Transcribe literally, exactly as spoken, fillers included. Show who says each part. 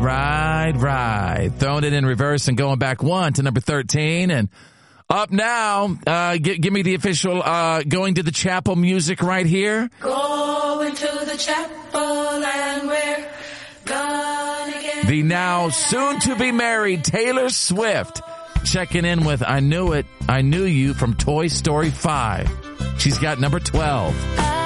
Speaker 1: Right, right. Throwing it in reverse and going back one to number thirteen. And up now, uh, g- give me the official uh, Going to the Chapel music right here.
Speaker 2: Going to the chapel and we're gonna get
Speaker 1: The now soon-to-be married Taylor Swift checking in with I Knew It, I Knew You from Toy Story five. She's got number twelve.
Speaker 2: I